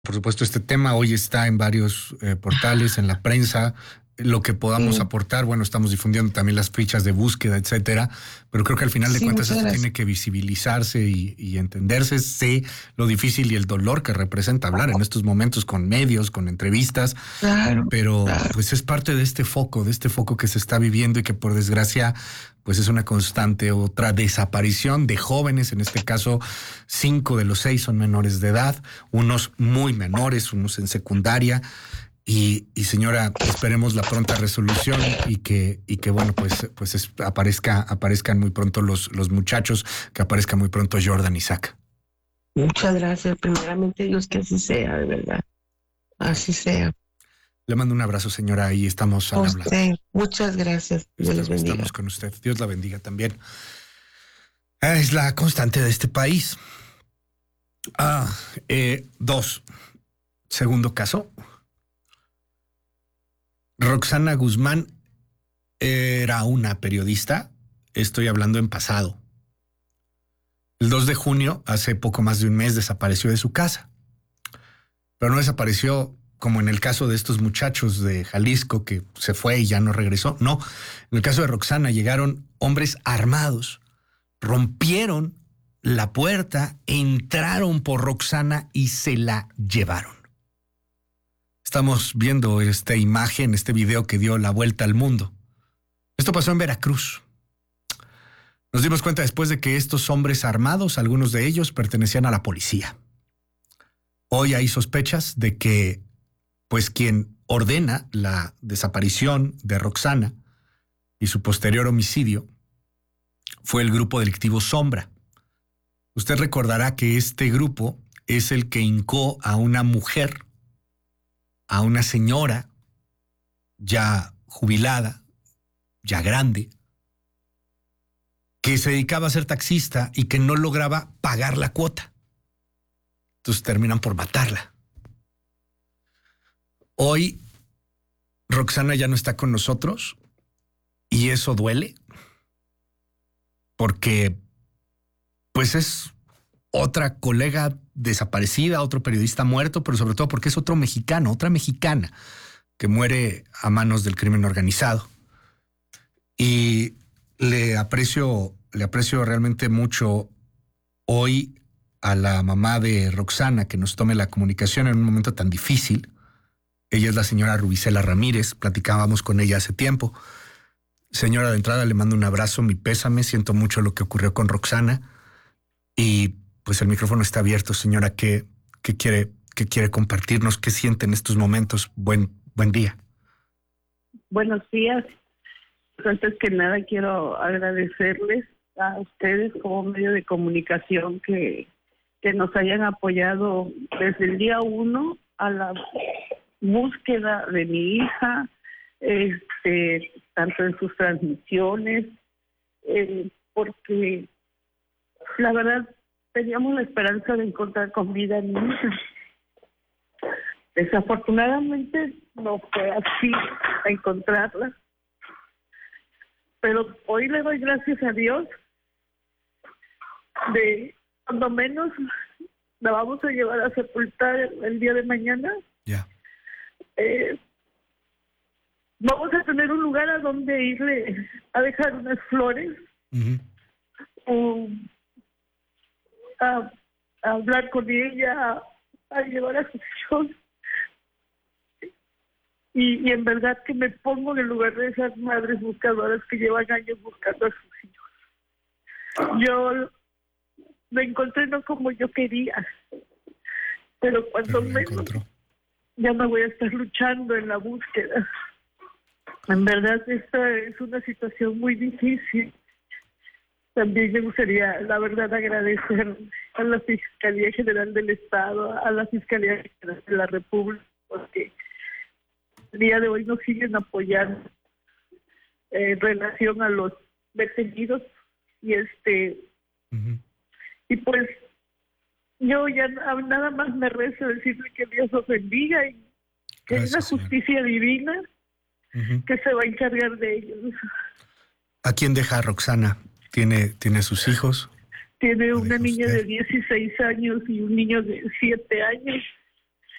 Por supuesto, este tema hoy está en varios portales, en la prensa. Lo que podamos Sí, aportar, bueno, estamos difundiendo también las fichas de búsqueda, etcétera, pero creo que al final de sí, cuentas muchas esto gracias. tiene que visibilizarse y entenderse. Sé lo difícil y el dolor que representa hablar en estos momentos con medios, con entrevistas, Claro, pero claro. pues es parte de este foco que se está viviendo y que por desgracia pues es una constante. Otra desaparición de jóvenes, en este caso 5 de los 6 son menores de edad, unos muy menores, unos en secundaria. Y señora, esperemos la pronta resolución y que bueno, aparezcan muy pronto los muchachos, que aparezca muy pronto Jordan y Zach. Muchas gracias. Primeramente, Dios, que así sea, de verdad. Así sea. Le mando un abrazo, señora, y estamos A al habla. usted, muchas gracias. Dios les bendiga. Estamos con usted. Dios la bendiga también. Es la constante de este país. Ah, dos. Segundo caso. Roxana Guzmán era una periodista. Estoy hablando en pasado. El 2 de junio, hace poco más de un mes, desapareció de su casa. Pero no desapareció como en el caso de estos muchachos de Jalisco que se fue y ya no regresó. No, en el caso de Roxana llegaron hombres armados, rompieron la puerta, entraron por Roxana y se la llevaron. Estamos viendo esta imagen, este video que dio la vuelta al mundo. Esto pasó en Veracruz. Nos dimos cuenta después de que estos hombres armados, algunos de ellos pertenecían a la policía. Hoy hay sospechas de que, pues, quien ordena la desaparición de Roxana y su posterior homicidio fue el grupo delictivo Sombra. Usted recordará que este grupo es el que hincó a una mujer, a una señora ya jubilada, ya grande, que se dedicaba a ser taxista y que no lograba pagar la cuota. Entonces terminan por matarla. Hoy Roxana ya no está con nosotros y eso duele porque pues es otra colega desaparecida, otro periodista muerto, pero sobre todo porque es otro mexicano, otra mexicana que muere a manos del crimen organizado. Y le aprecio realmente mucho hoy a la mamá de Roxana que nos tome la comunicación en un momento tan difícil. Ella es la señora Rubicela Ramírez, platicábamos con ella hace tiempo. Señora, de entrada le mando un abrazo, mi pésame, siento mucho lo que ocurrió con Roxana y pues el micrófono está abierto, señora. ¿Qué quiere compartirnos? ¿Qué siente en estos momentos? Buen día. Buenos días. Antes que nada quiero agradecerles a ustedes como medio de comunicación que nos hayan apoyado desde el día 1 a la búsqueda de mi hija, tanto en sus transmisiones, porque la verdad teníamos la esperanza de encontrar con vida a mi hija. Desafortunadamente no fue así encontrarla, pero hoy le doy gracias a Dios de cuando menos la vamos a llevar a sepultar el día de mañana. Ya. Vamos a tener un lugar a donde irle a dejar unas flores, a hablar con ella, a llevar a sus hijos. Y en verdad que me pongo en el lugar de esas madres buscadoras que llevan años buscando a sus hijos. Yo me encontré no como yo quería, pero cuando menos ya me voy a estar luchando en la búsqueda. En verdad esta es una situación muy difícil. También me gustaría, la verdad, agradecer a la Fiscalía General del Estado, a la Fiscalía General de la República, porque el día de hoy nos siguen apoyando en relación a los detenidos y y pues yo ya nada más me rezo decirle que Dios los bendiga y que es la justicia divina que se va a encargar de ellos. ¿A quién deja Roxana? ¿Tiene sus hijos? Tiene una niña de 16 años y un niño de 7 años.